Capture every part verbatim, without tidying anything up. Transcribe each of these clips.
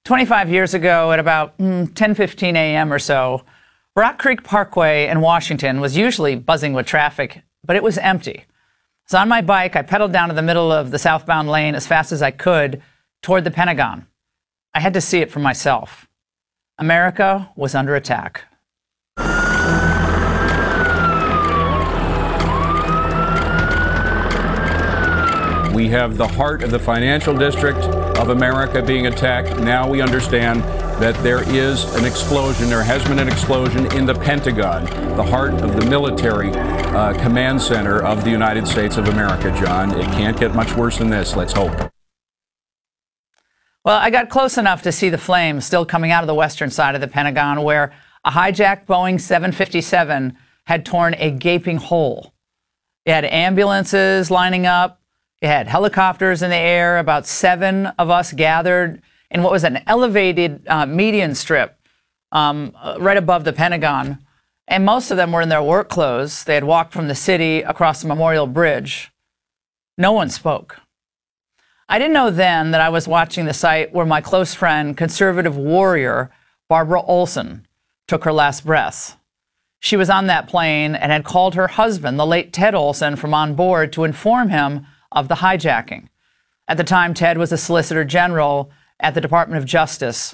twenty-five years ago at about mm, ten fifteen a m or so, Rock Creek Parkway in Washington was usually buzzing with traffic, but it was empty. So on my bike, I pedaled down to the middle of the southbound lane as fast as I could toward the Pentagon. I had to see it for myself. America was under attack. We have the heart of the financial district of America being attacked. Now we understand that there is an explosion. There has been an explosion in the Pentagon, the heart of the military uh, command center of the United States of America, John. It can't get much worse than this. Let's hope. Well, I got close enough to see the flames still coming out of the western side of the Pentagon, where a hijacked Boeing seven fifty-seven had torn a gaping hole. You had ambulances lining up. You had helicopters in the air. About seven of us gathered in what was an elevated uh, median strip um, right above the Pentagon. And most of them were in their work clothes. They had walked from the city across the Memorial Bridge. No one spoke. I didn't know then that I was watching the site where my close friend, conservative warrior Barbara Olson, took her last breath. She was on that plane and had called her husband, the late Ted Olson, from on board to inform him of the hijacking. At the time, Ted was a Solicitor General at the Department of Justice.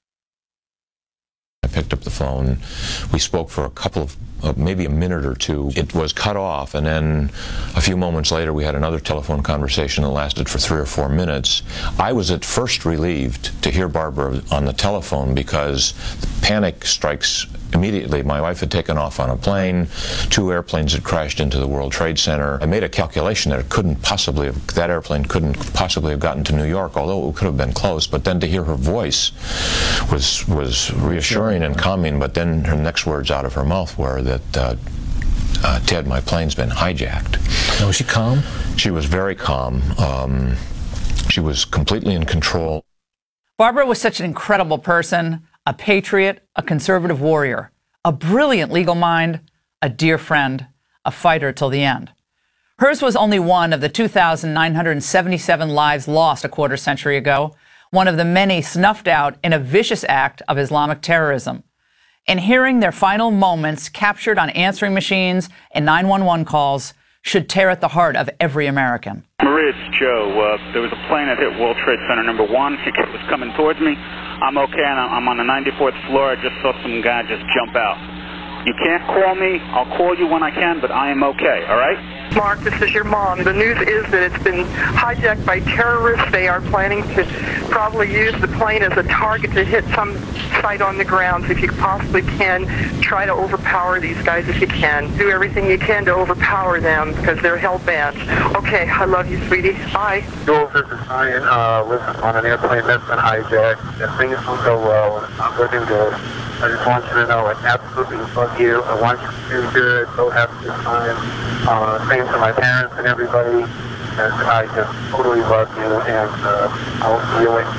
I picked up the phone. We spoke for a couple of, uh, maybe a minute or two. It was cut off, and then a few moments later we had another telephone conversation that lasted for three or four minutes. I was at first relieved to hear Barbara on the telephone because the panic strikes immediately. My wife had taken off on a plane. Two airplanes had crashed into the World Trade Center. I made a calculation that it couldn't possibly have, that airplane couldn't possibly have gotten to New York, although it could have been close. But then to hear her voice was was reassuring and calming. But then her next words out of her mouth were that, uh, uh, Ted, my plane's been hijacked. Now, was she calm? She was very calm. Um, she was completely in control. Barbara was such an incredible person. A patriot, a conservative warrior, a brilliant legal mind, a dear friend, a fighter till the end. Hers was only one of the two thousand nine hundred seventy-seven lives lost a quarter century ago, one of the many snuffed out in a vicious act of Islamic terrorism. And hearing their final moments captured on answering machines and nine one one calls should tear at the heart of every American. Maria, it's Joe. Uh, there was a plane that hit World Trade Center number one. It was coming towards me. I'm okay, and I'm on the ninety-fourth floor. I just saw some guy just jump out. You can't call me. I'll call you when I can, but I am okay, all right? Mark, this is your mom. The news is that it's been hijacked by terrorists. They are planning to probably use the plane as a target to hit some site on the ground. So if you possibly can, try to overpower these guys if you can. Do everything you can to overpower them because they're hell-bent. Okay, I love you, sweetie. Bye. Jules, this is Ryan. Uh, listen, on an airplane that's been hijacked, and things will go well. It's not looking good. I just want you to know I absolutely love you. I want you to do good. Go have a good time. Uh, same to my parents and everybody. And I just totally love you, and uh, I'll see you later.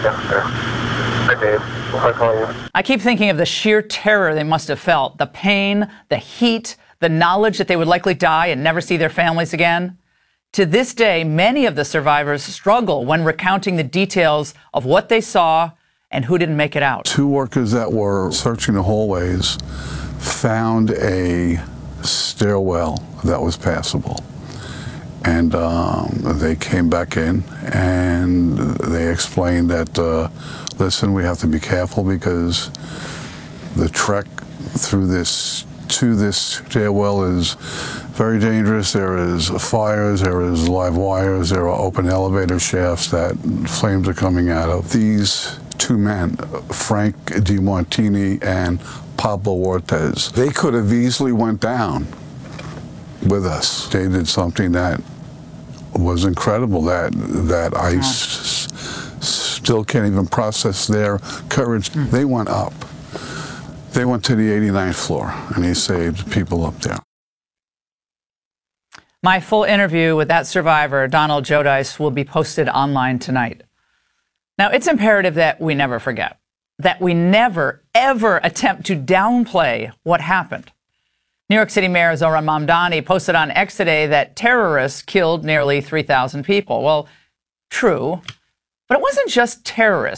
Hi, Dave. I'll call you. I keep thinking of the sheer terror they must have felt, the pain, the heat, the knowledge that they would likely die and never see their families again. To this day, many of the survivors struggle when recounting the details of what they saw and who didn't make it out. Two workers that were searching the hallways found a stairwell that was passable. And um, they came back in and they explained that, uh, listen, we have to be careful because the trek through this, to this stairwell is very dangerous. There is fires, there is live wires, there are open elevator shafts that flames are coming out of. These two men, Frank DiMartini and Pablo Ortiz, they could have easily went down with us. They did something that was incredible, that that I yeah. s still can't even process their courage. Mm. They went up. They went to the eighty-ninth floor, and he saved people up there. My full interview with that survivor, Donald Jodice, will be posted online tonight. Now, it's imperative that we never forget, that we never, ever attempt to downplay what happened. New York City Mayor Zohran Mamdani posted on X today that terrorists killed nearly three thousand people. Well, true, but it wasn't just terrorists.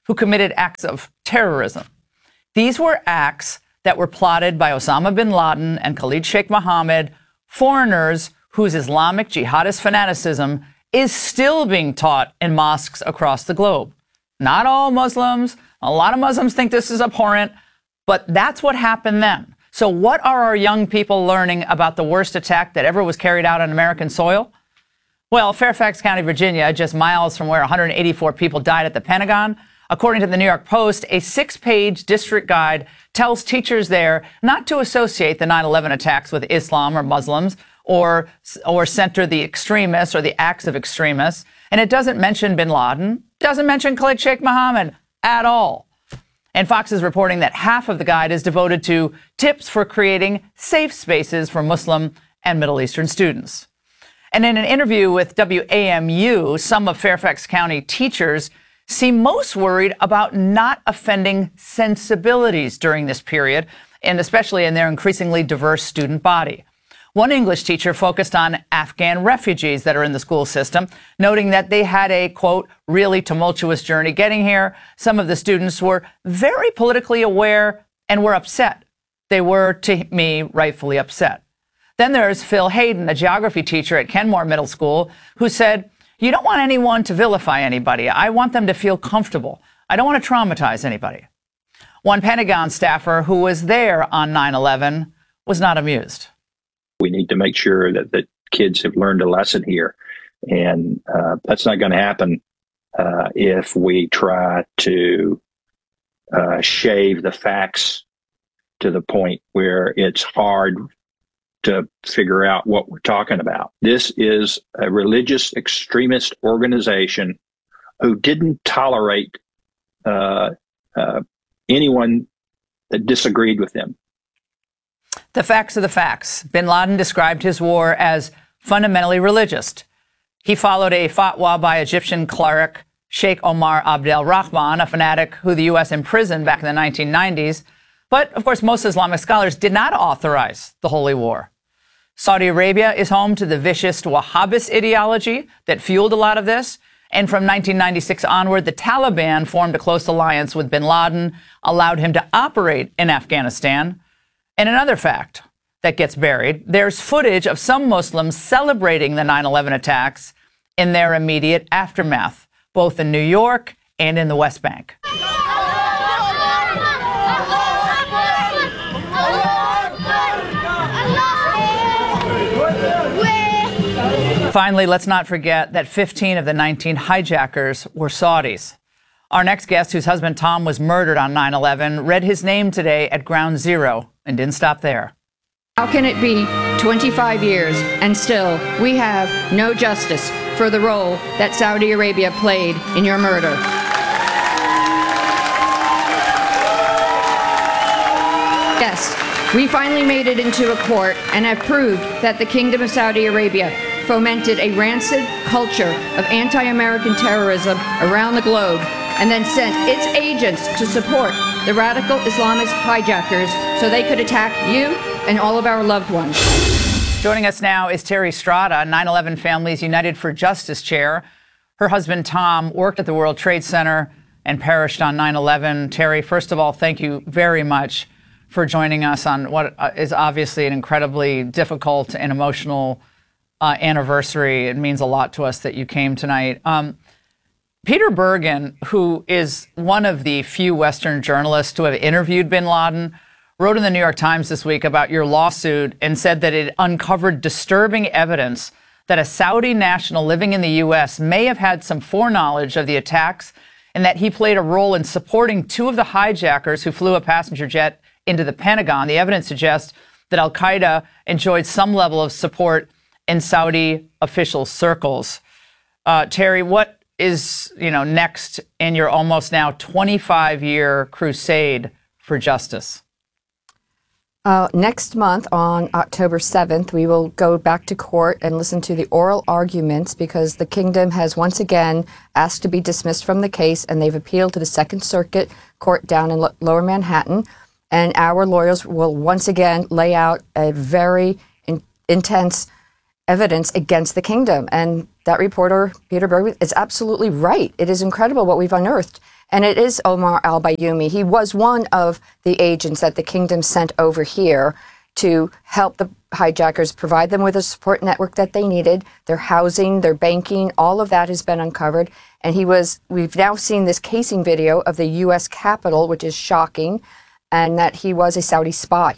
who committed acts of terrorism. These were acts that were plotted by Osama bin Laden and Khalid Sheikh Mohammed, foreigners whose Islamic jihadist fanaticism is still being taught in mosques across the globe. Not all Muslims. A lot of Muslims think this is abhorrent, but that's what happened then. So what are our young people learning about the worst attack that ever was carried out on American soil? Well, Fairfax County, Virginia, just miles from where one hundred eighty-four people died at the Pentagon, according to the New York Post, a six-page district guide tells teachers there not to associate the nine eleven attacks with Islam or Muslims or, or center the extremists or the acts of extremists. And it doesn't mention bin Laden, doesn't mention Khalid Sheikh Mohammed at all. And Fox is reporting that half of the guide is devoted to tips for creating safe spaces for Muslim and Middle Eastern students. And in an interview with W A M U, some of Fairfax County teachers seem most worried about not offending sensibilities during this period, and especially in their increasingly diverse student body. One English teacher focused on Afghan refugees that are in the school system, noting that they had a, quote, really tumultuous journey getting here. Some of the students were very politically aware and were upset. They were, to me, rightfully upset. Then there's Phil Hayden, a geography teacher at Kenmore Middle School, who said, you don't want anyone to vilify anybody. I want them to feel comfortable. I don't want to traumatize anybody. One Pentagon staffer who was there on nine eleven was not amused. We need to make sure that the kids have learned a lesson here. And uh, that's not going to happen uh, if we try to uh, shave the facts to the point where it's hard to figure out what we're talking about. This is a religious extremist organization who didn't tolerate uh, uh, anyone that disagreed with them. The facts are the facts. Bin Laden described his war as fundamentally religious. He followed a fatwa by Egyptian cleric Sheikh Omar Abdel Rahman, a fanatic who the U S imprisoned back in the nineteen nineties. But, of course, most Islamic scholars did not authorize the holy war. Saudi Arabia is home to the vicious Wahhabist ideology that fueled a lot of this. And from nineteen ninety-six onward, the Taliban formed a close alliance with bin Laden, allowed him to operate in Afghanistan. And another fact that gets buried, there's footage of some Muslims celebrating the nine eleven attacks in their immediate aftermath, both in New York and in the West Bank. Finally, let's not forget that fifteen of the nineteen hijackers were Saudis. Our next guest, whose husband Tom was murdered on nine eleven, read his name today at Ground Zero and didn't stop there. How can it be twenty-five years and still we have no justice for the role that Saudi Arabia played in your murder? Yes, we finally made it into a court and have proved that the Kingdom of Saudi Arabia fomented a rancid culture of anti-American terrorism around the globe and then sent its agents to support the radical Islamist hijackers so they could attack you and all of our loved ones. Joining us now is Terry Strada, nine eleven Families United for Justice chair. Her husband, Tom, worked at the World Trade Center and perished on nine eleven. Terry, first of all, thank you very much for joining us on what is obviously an incredibly difficult and emotional uh, anniversary. It means a lot to us that you came tonight. Um, Peter Bergen, who is one of the few Western journalists to have interviewed bin Laden, wrote in the New York Times this week about your lawsuit and said that it uncovered disturbing evidence that a Saudi national living in the U S may have had some foreknowledge of the attacks and that he played a role in supporting two of the hijackers who flew a passenger jet into the Pentagon. The evidence suggests that al-Qaeda enjoyed some level of support in Saudi official circles. Uh, Terry, what is, you know, next in your almost now twenty-five year crusade for justice? Uh, next month, on October seventh, we will go back to court and listen to the oral arguments because the kingdom has once again asked to be dismissed from the case, and they've appealed to the Second Circuit Court down in L- Lower Manhattan. And our lawyers will once again lay out a very in- intense evidence against the kingdom. And that reporter, Peter Bergen, is absolutely right. It is incredible what we've unearthed. And it is Omar al-Bayoumi. He was one of the agents that the kingdom sent over here to help the hijackers, provide them with a support network that they needed, their housing, their banking, all of that has been uncovered. And he was, we've now seen this casing video of the U S Capitol, which is shocking, and that he was a Saudi spy.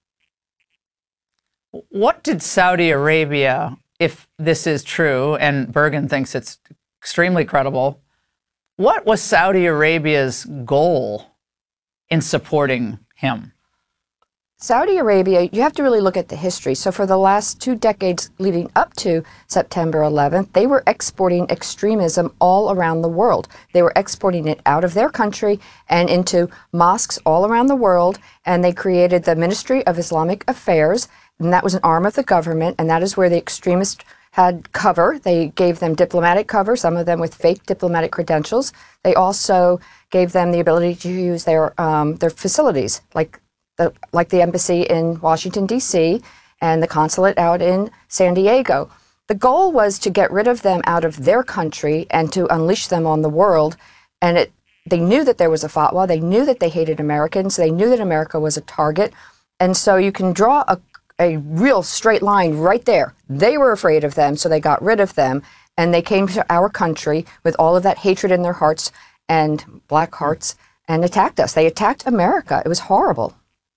What did Saudi Arabia, if this is true, and Bergen thinks it's extremely credible, what was Saudi Arabia's goal in supporting him? Saudi Arabia, you have to really look at the history. So for the last two decades leading up to September eleventh, they were exporting extremism all around the world. They were exporting it out of their country and into mosques all around the world, and they created the Ministry of Islamic Affairs, and that was an arm of the government, and that is where the extremists had cover. They gave them diplomatic cover, some of them with fake diplomatic credentials. They also gave them the ability to use their um, their facilities, like the like the embassy in Washington, D C, and the consulate out in San Diego. The goal was to get rid of them out of their country and to unleash them on the world. And it, they knew that there was a fatwa. They knew that they hated Americans. They knew that America was a target. And so you can draw a a real straight line right there. They were afraid of them, so they got rid of them, and they came to our country with all of that hatred in their hearts and black hearts and attacked us. They attacked America. It was horrible.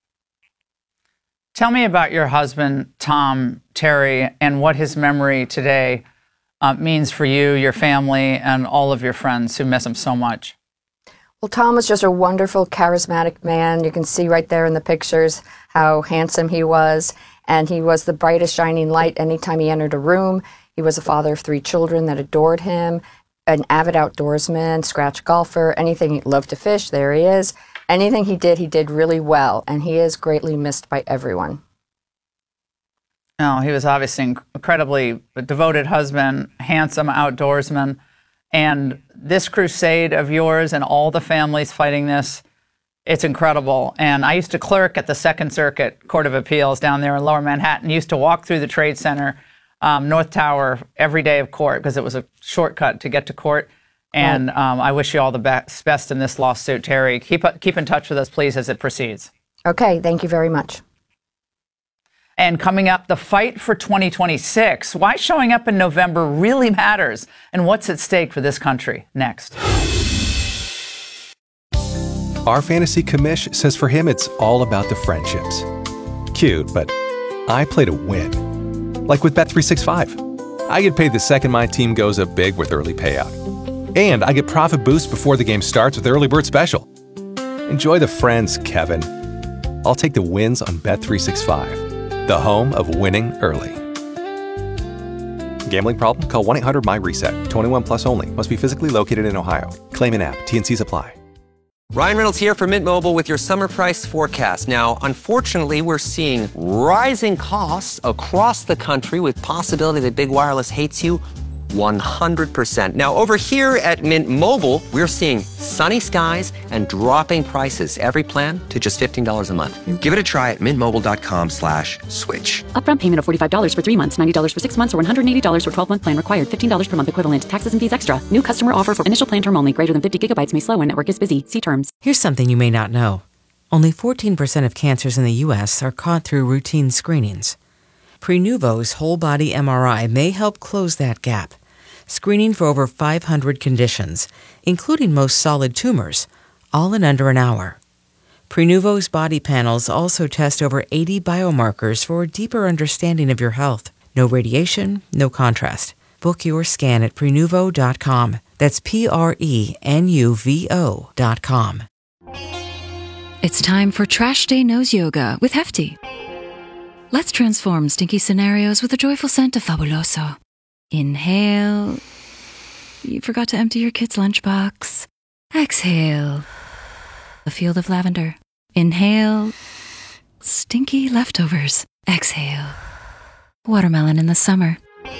Tell me about your husband, Tom Terry, and what his memory today uh, means for you, your family, and all of your friends who miss him so much. Well, Tom was just a wonderful, charismatic man. You can see right there in the pictures how handsome he was. And he was the brightest shining light anytime he entered a room. He was a father of three children that adored him, an avid outdoorsman, scratch golfer, anything. He loved to fish. There he is. Anything he did, he did really well. And he is greatly missed by everyone. Oh, he was obviously an incredibly devoted husband, handsome outdoorsman. And this crusade of yours and all the families fighting this, it's incredible. And I used to clerk at the Second Circuit Court of Appeals down there in Lower Manhattan. Used to walk through the Trade Center, um, North Tower, every day of court because it was a shortcut to get to court. And um, I wish you all the best, best in this lawsuit, Terry. Keep keep in touch with us, please, as it proceeds. Okay, thank you very much. And coming up, the fight for twenty twenty-six. Why showing up in November really matters, and what's at stake for this country. Next. Our fantasy commish says for him it's all about the friendships. Cute, but I play to win. Like with Bet three sixty-five. I get paid the second my team goes up big with early payout. And I get profit boost before the game starts with Early Bird Special. Enjoy the friends, Kevin. I'll take the wins on Bet three sixty-five, the home of winning early. Gambling problem? Call one eight hundred M Y reset. twenty-one plus only. Must be physically located in Ohio. Claim in app. T N Cs apply. Ryan Reynolds here from Mint Mobile with your summer price forecast. Now, unfortunately, we're seeing rising costs across the country with possibility that big wireless hates you one hundred percent. Now, over here at Mint Mobile, we're seeing sunny skies and dropping prices. Every plan to just fifteen dollars a month. Give it a try at mintmobile.com slash switch. Upfront payment of forty-five dollars for three months, ninety dollars for six months, or one hundred eighty dollars for twelve-month plan required. fifteen dollars per month equivalent. Taxes and fees extra. New customer offer for initial plan term only. Greater than fifty gigabytes may slow when network is busy. See terms. Here's something you may not know. Only fourteen percent of cancers in the U S are caught through routine screenings. Prenuvo's whole body M R I may help close that gap. Screening for over five hundred conditions, including most solid tumors, all in under an hour. Prenuvo's body panels also test over eighty biomarkers for a deeper understanding of your health. No radiation, no contrast. Book your scan at Prenuvo dot com. That's P R E N U V O dot com. It's time for Trash Day Nose Yoga with Hefty. Let's transform stinky scenarios with a joyful scent of Fabuloso. Inhale. You forgot to empty your kid's lunchbox. Exhale. A field of lavender. Inhale. Stinky leftovers. Exhale. Watermelon in the summer.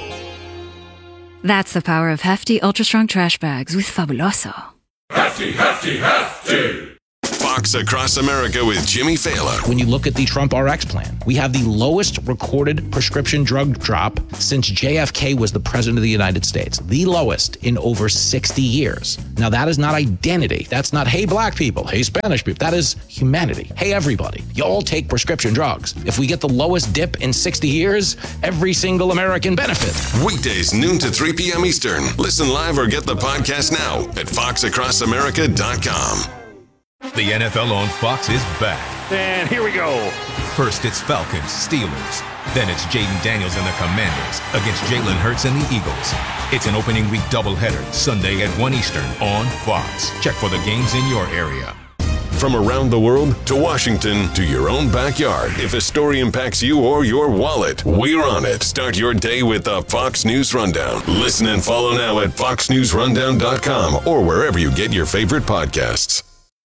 That's the power of Hefty Ultra Strong Trash Bags with Fabuloso. Hefty, hefty, hefty! Fox Across America with Jimmy Fallon. When you look at the Trump R X plan, we have the lowest recorded prescription drug drop since J F K was the president of the United States. The lowest in over sixty years. Now, that is not identity. That's not, hey, black people, hey, Spanish people. That is humanity. Hey, everybody, you all take prescription drugs. If we get the lowest dip in sixty years, every single American benefits. Weekdays, noon to three p.m. Eastern. Listen live or get the podcast now at fox across america dot com. The N F L on Fox is back. And here we go. First, it's Falcons, Steelers. Then it's Jaden Daniels and the Commanders against Jalen Hurts and the Eagles. It's an opening week doubleheader, Sunday at one Eastern on Fox. Check for the games in your area. From around the world to Washington to your own backyard, if a story impacts you or your wallet, we're on it. Start your day with the Fox News Rundown. Listen and follow now at fox news rundown dot com or wherever you get your favorite podcasts.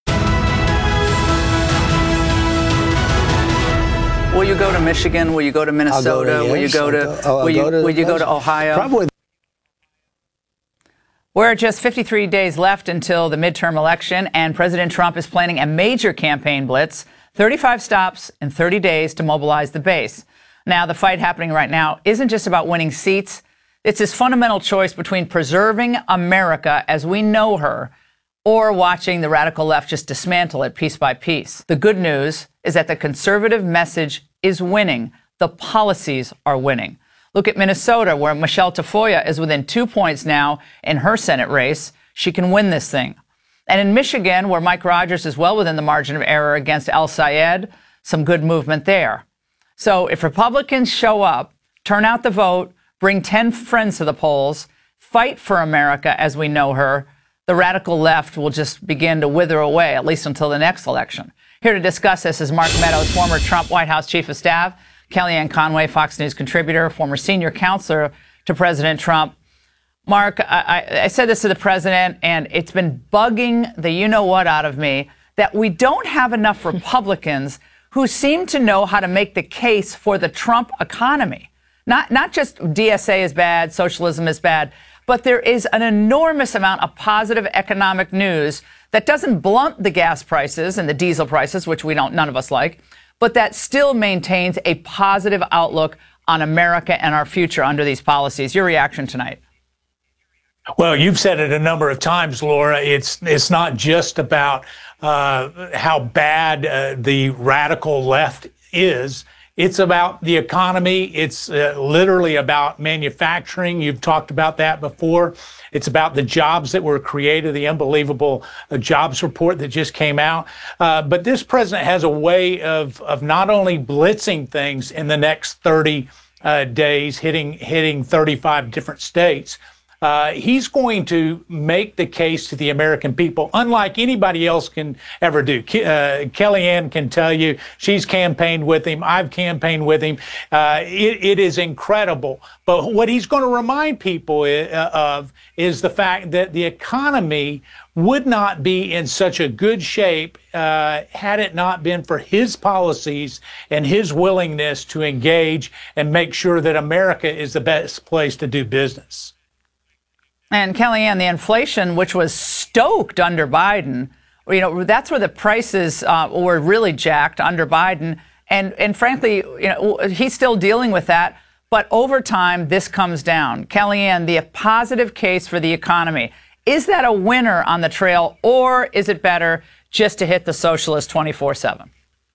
Will you go to Michigan? Will you go to Minnesota? Go to, will yes, you go to? I'll go, I'll will you, go to, will you go to Ohio? Probably. We're just fifty-three days left until the midterm election, and President Trump is planning a major campaign blitz, thirty-five stops in thirty days to mobilize the base. Now, the fight happening right now isn't just about winning seats. It's this fundamental choice between preserving America as we know her or watching the radical left just dismantle it piece by piece. The good news is that the conservative message is winning. The policies are winning. Look at Minnesota, where Michelle Tafoya is within two points now in her Senate race. She can win this thing. And in Michigan, where Mike Rogers is well within the margin of error against El Sayed, some good movement there. So if Republicans show up, turn out the vote, bring ten friends to the polls, fight for America as we know her, the radical left will just begin to wither away, at least until the next election. Here to discuss this is Mark Meadows, former Trump White House Chief of Staff, Kellyanne Conway, Fox News contributor, former senior counselor to President Trump. Mark, I, I said this to the president, and it's been bugging the you-know-what out of me that we don't have enough Republicans who seem to know how to make the case for the Trump economy. Not, not just D S A is bad, socialism is bad, but there is an enormous amount of positive economic news that doesn't blunt the gas prices and the diesel prices, which we don't, none of us like, but that still maintains a positive outlook on America and our future under these policies. Your reaction tonight? Well, you've said it a number of times, Laura. It's it's not just about uh, how bad uh, the radical left is. It's about the economy. It's uh, literally about manufacturing. You've talked about that before. It's about the jobs that were created, the unbelievable uh, jobs report that just came out. Uh, but this president has a way of of not only blitzing things in the next thirty uh, days, hitting hitting thirty-five different states. Uh, he's going to make the case to the American people, unlike anybody else can ever do. Ke- uh, Kellyanne can tell you she's campaigned with him. I've campaigned with him. Uh, it, it is incredible. But what he's going to remind people I- of is the fact that the economy would not be in such a good shape uh, had it not been for his policies and his willingness to engage and make sure that America is the best place to do business. And Kellyanne, the inflation, which was stoked under Biden, you know, that's where the prices uh, were really jacked under Biden. And and frankly, you know, he's still dealing with that. But over time, this comes down. Kellyanne, the positive case for the economy, is that a winner on the trail, or is it better just to hit the socialist twenty-four seven?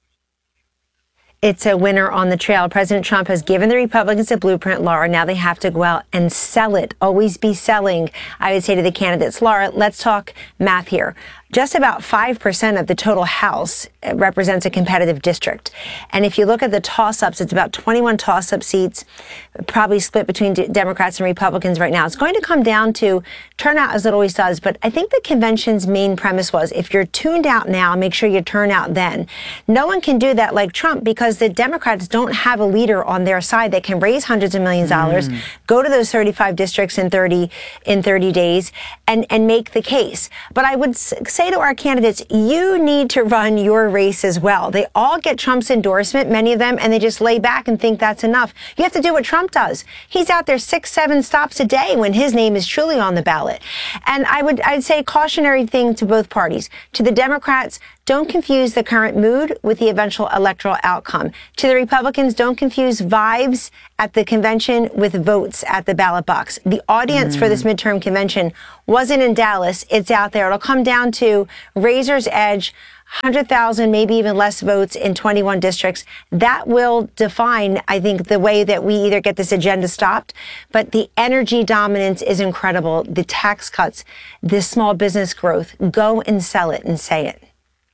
It's a winner on the trail. President Trump has given the Republicans a blueprint, Laura. Now they have to go out and sell it. Always be selling, I would say to the candidates. Laura, let's talk math here. Just about five percent of the total House represents a competitive district. And if you look at the toss-ups, it's about twenty-one toss-up seats, probably split between D- Democrats and Republicans right now. It's going to come down to turnout, as it always does. But I think the convention's main premise was, if you're tuned out now, make sure you turn out then. No one can do that like Trump, because the Democrats don't have a leader on their side that can raise hundreds of millions of dollars, mm. go to those thirty-five districts in thirty in thirty days, and, and make the case. But I would say to our candidates, you need to run your race as well. They all get Trump's endorsement, many of them, and they just lay back and think that's enough. You have to do what Trump does. He's out there six, seven stops a day when his name is truly on the ballot. And I would I'd say cautionary thing to both parties. To the Democrats, don't confuse the current mood with the eventual electoral outcome. To the Republicans, don't confuse vibes at the convention with votes at the ballot box. The audience mm. for this midterm convention wasn't in Dallas. It's out there. It'll come down to razor's edge, one hundred thousand, maybe even less votes in twenty-one districts. That will define, I think, the way that we either get this agenda stopped. But the energy dominance is incredible. The tax cuts, the small business growth. Go and sell it and say it.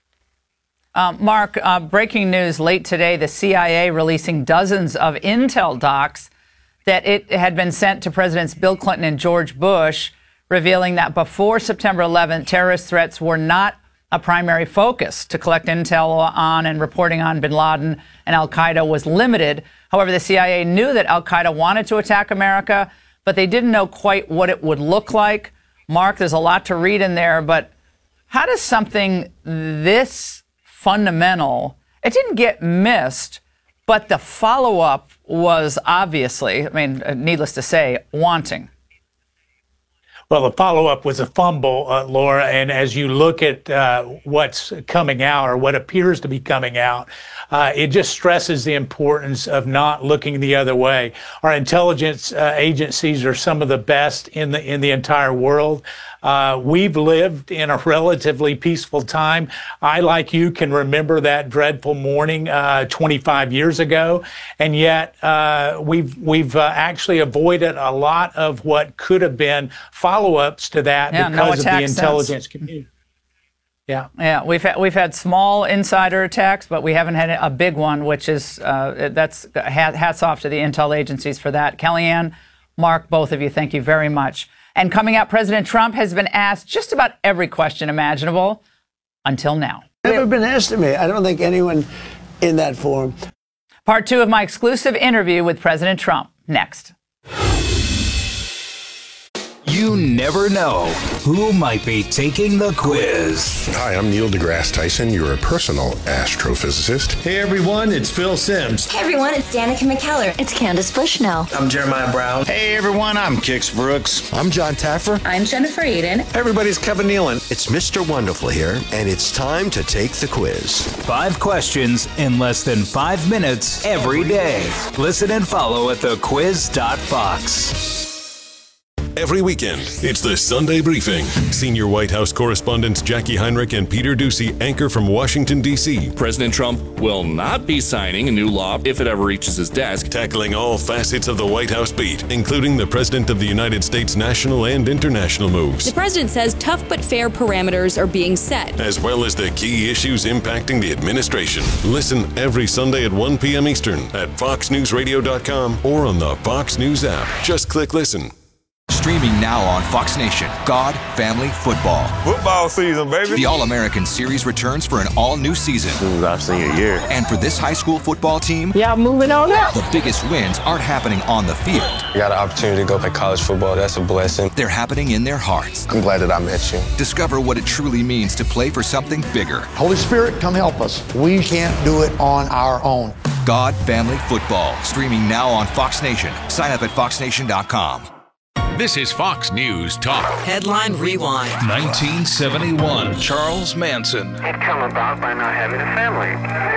Um, Mark, uh, breaking news late today, the C I A releasing dozens of intel docs that it had been sent to Presidents Bill Clinton and George Bush, revealing that before September eleventh, terrorist threats were not a primary focus. To collect intel on and reporting on bin Laden and al-Qaeda was limited. However, the C I A knew that al-Qaeda wanted to attack America, but they didn't know quite what it would look like. Mark, there's a lot to read in there, but how does something this fundamental, it didn't get missed, but the follow-up was obviously, I mean, needless to say, wanting. Well, the follow-up was a fumble, uh, Laura, and as you look at uh, what's coming out or what appears to be coming out, uh, it just stresses the importance of not looking the other way. Our intelligence uh, agencies are some of the best in the in the entire world. Uh, we've lived in a relatively peaceful time. I, like you, can remember that dreadful morning uh, twenty-five years ago, and yet uh, we've we've uh, actually avoided a lot of what could have been follow-ups to that yeah, because no of the intelligence since. community. Yeah, yeah, we've had, we've had small insider attacks, but we haven't had a big one, which is uh, that's hats off to the intel agencies for that. Kellyanne, Mark, both of you, thank you very much. And coming up, President Trump has been asked just about every question imaginable until now. Never been asked to me. I don't think anyone in that forum. Part two of my exclusive interview with President Trump next. You never know who might be taking the quiz. Hi, I'm Neil deGrasse Tyson, your personal astrophysicist. Hey everyone, it's Phil Simms. Hey everyone, it's Danica McKellar. It's Candace Bushnell. I'm Jeremiah Brown. Hey everyone, I'm Kix Brooks. I'm John Taffer. I'm Jennifer Aiden. Everybody's Kevin Nealon. It's Mister Wonderful here, and it's time to take the quiz. Five questions in less than five minutes every day. Listen and follow at the quiz dot fox. Every weekend, it's the Sunday Briefing. Senior White House correspondents Jackie Heinrich and Peter Doocy anchor from Washington, D C President Trump will not be signing a new law if it ever reaches his desk. Tackling all facets of the White House beat, including the President of the United States national and international moves. The president says tough but fair parameters are being set, as well as the key issues impacting the administration. Listen every Sunday at one p.m. Eastern at fox news radio dot com or on the Fox News app. Just click listen. Streaming now on Fox Nation, God, Family, Football. Football season, baby. The All-American Series returns for an all-new season. This is our senior year. And for this high school football team, yeah, moving on up. The biggest wins aren't happening on the field. I got an opportunity to go play college football. That's a blessing. They're happening in their hearts. I'm glad that I met you. Discover what it truly means to play for something bigger. Holy Spirit, come help us. We can't do it on our own. God, Family, Football. Streaming now on Fox Nation. Sign up at fox nation dot com. This is Fox News Talk. Headline Rewind. nineteen seventy-one. Charles Manson. It come about by not having a family,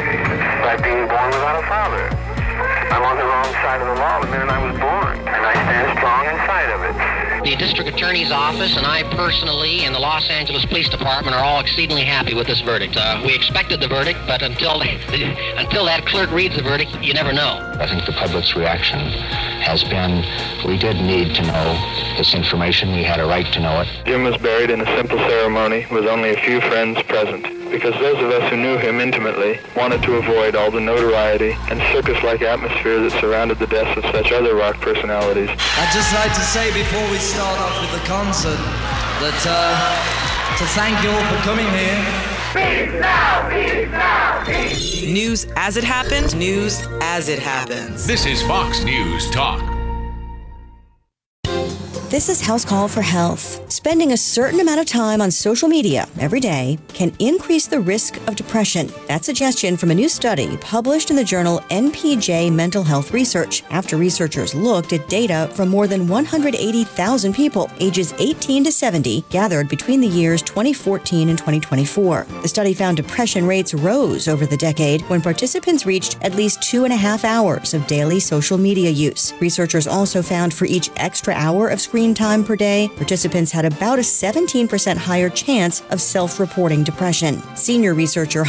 by being born without a father. I'm on the wrong side of the law the minute I was born, and I stand strong inside of it. The district attorney's office and I personally and the Los Angeles Police Department are all exceedingly happy with this verdict. Uh, we expected the verdict, but until until that clerk reads the verdict, you never know. I think the public's reaction has been, we did need to know this information. We had a right to know it. Jim was buried in a simple ceremony with only a few friends present, because those of us who knew him intimately wanted to avoid all the notoriety and circus-like atmosphere that surrounded the deaths of such other rock personalities. I'd just like to say before we start off with the concert that uh, to thank you all for coming here. Peace now, peace now, peace. News as it happened, news as it happens. This is Fox News Talk. This is House Call for Health. Spending a certain amount of time on social media every day can increase the risk of depression. That suggestion from a new study published in the journal N P J Mental Health Research after researchers looked at data from more than one hundred eighty thousand people ages eighteen to seventy gathered between the years twenty fourteen and twenty twenty-four. The study found depression rates rose over the decade when participants reached at least two and a half hours of daily social media use. Researchers also found for each extra hour of screen time per day, participants had about a seventeen percent higher chance of self-reporting depression. Senior researcher